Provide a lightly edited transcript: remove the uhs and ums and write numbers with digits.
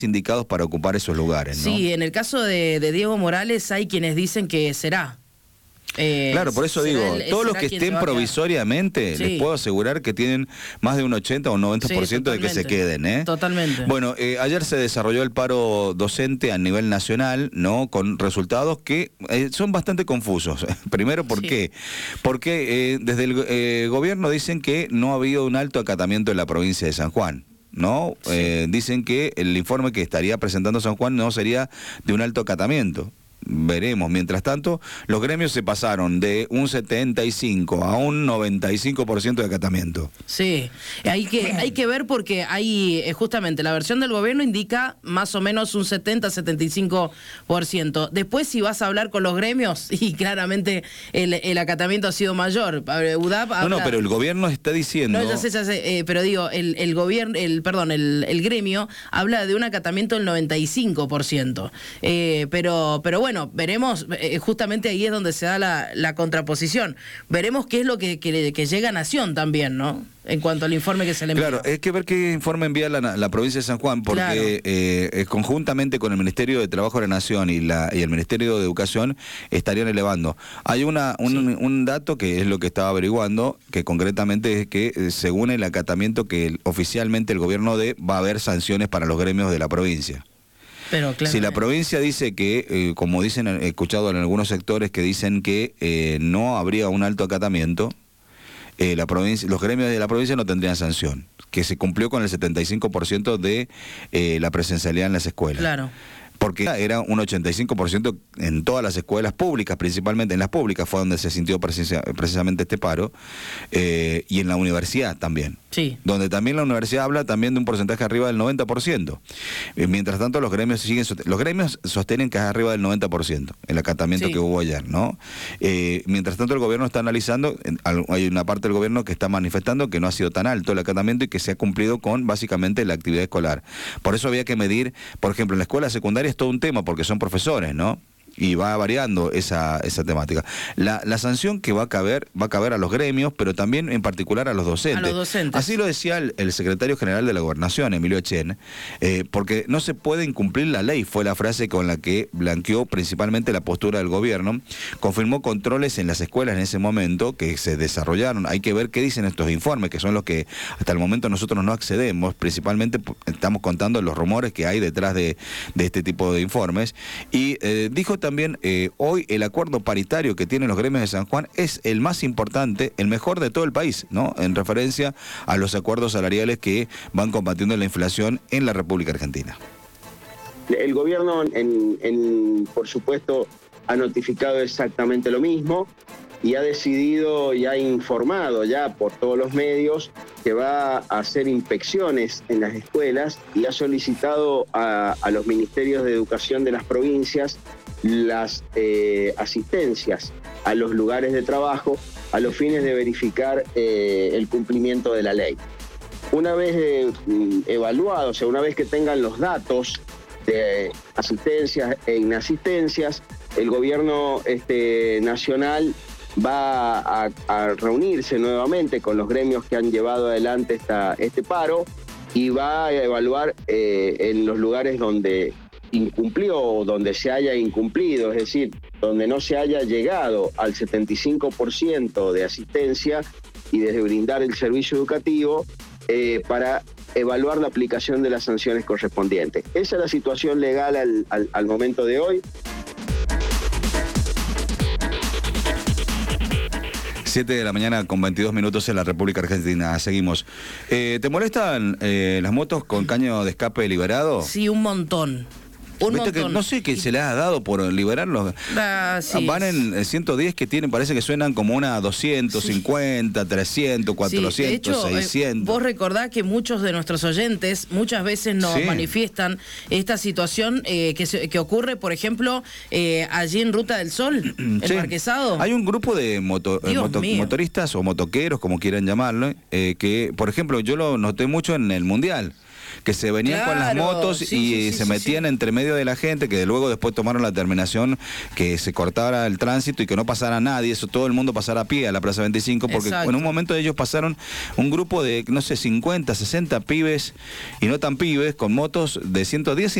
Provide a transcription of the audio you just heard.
indicados para ocupar esos lugares, ¿no? Sí, en el caso de Diego Morales hay quienes dicen que será. Claro, por eso digo, todos los que estén provisoriamente, les puedo asegurar que tienen más de un 80 o un 90% de que se queden, ¿eh? Totalmente. Bueno, ayer se desarrolló el paro docente a nivel nacional, ¿no? Con resultados que son bastante confusos. Primero, ¿por qué? Porque desde el gobierno dicen que no ha habido un alto acatamiento en la provincia de San Juan, ¿no? Dicen que el informe que estaría presentando San Juan no sería de un alto acatamiento. Veremos. Mientras tanto, los gremios se pasaron de un 75 a un 95% de acatamiento. Sí, hay que ver porque hay, justamente, la versión del gobierno indica más o menos un 70-75%. Después, si vas a hablar con los gremios, y claramente el acatamiento ha sido mayor. UDAP habla... No, pero el gobierno está diciendo... No, ya sé, pero digo, el gobierno, el gremio habla de un acatamiento del 95%. Pero bueno, veremos, justamente ahí es donde se da la contraposición. Veremos qué es lo que llega a Nación también, ¿no? En cuanto al informe que se le envía. Claro, hay que ver qué informe envía la provincia de San Juan, porque conjuntamente con el Ministerio de Trabajo de la Nación y el Ministerio de Educación estarían elevando. Hay un dato que es lo que estaba averiguando, que concretamente es que según el acatamiento que oficialmente el gobierno va a haber sanciones para los gremios de la provincia. Pero, claro, si la provincia dice que, como dicen, he escuchado en algunos sectores que dicen que no habría un alto acatamiento, los gremios de la provincia no tendrían sanción, que se cumplió con el 75% de la presencialidad en las escuelas. Claro. Porque era un 85% en todas las escuelas públicas, principalmente en las públicas fue donde se sintió precisamente este paro, y en la universidad también. Sí. Donde también la universidad habla también de un porcentaje arriba del 90%. Mientras tanto, los gremios sostienen que es arriba del 90% el acatamiento que hubo ayer, ¿no? Mientras tanto, el gobierno está analizando, hay una parte del gobierno que está manifestando que no ha sido tan alto el acatamiento y que se ha cumplido con básicamente la actividad escolar. Por eso había que medir, por ejemplo, en la escuela secundaria es todo un tema porque son profesores, ¿no? Y va variando esa temática. La sanción que va a caber a los gremios, pero también en particular a los docentes. A los docentes. Así lo decía el secretario general de la Gobernación, Emilio Echén, porque no se puede incumplir la ley, fue la frase con la que blanqueó principalmente la postura del gobierno. Confirmó controles en las escuelas en ese momento que se desarrollaron. Hay que ver qué dicen estos informes, que son los que hasta el momento nosotros no accedemos. Principalmente estamos contando los rumores que hay detrás de este tipo de informes. Y dijo también, hoy el acuerdo paritario que tienen los gremios de San Juan es el más importante, el mejor de todo el país, ¿no? En referencia a los acuerdos salariales que van combatiendo la inflación en la República Argentina. El gobierno, por supuesto, ha notificado exactamente lo mismo y ha decidido y ha informado ya por todos los medios que va a hacer inspecciones en las escuelas y ha solicitado a los ministerios de educación de las provincias las asistencias a los lugares de trabajo a los fines de verificar el cumplimiento de la ley. Una vez evaluados, o sea, una vez que tengan los datos de asistencias e inasistencias, el gobierno nacional va a reunirse nuevamente con los gremios que han llevado adelante este paro y va a evaluar en los lugares donde incumplió o donde se haya incumplido, es decir, donde no se haya llegado al 75% de asistencia y de brindar el servicio educativo para evaluar la aplicación de las sanciones correspondientes. Esa es la situación legal al momento de hoy. 7 de la mañana con 22 minutos en la República Argentina. Seguimos. ¿Te molestan las motos con caño de escape liberado? Sí, un montón. ¿Viste que no sé qué se les ha dado por liberarlos? Sí, van en 110 que tienen, parece que suenan como una 250, 300, 400, de hecho, 600. Vos recordás que muchos de nuestros oyentes muchas veces nos manifiestan esta situación que ocurre, por ejemplo, allí en Ruta del Sol, en Marquesado. Hay un grupo de motoristas o motoqueros, como quieran llamarlo, que, por ejemplo, yo lo noté mucho en el Mundial. que se venían con las motos se metían entre medio de la gente, que luego después tomaron la determinación que se cortara el tránsito y que no pasara nadie, eso todo el mundo pasara a pie a la Plaza 25, porque en un momento ellos pasaron un grupo de, no sé, 50, 60 pibes y no tan pibes con motos de 110